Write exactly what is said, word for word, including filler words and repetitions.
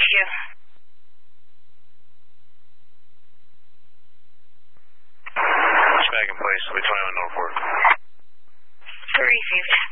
you. Back in place, we twenty-one Norfolk. Received.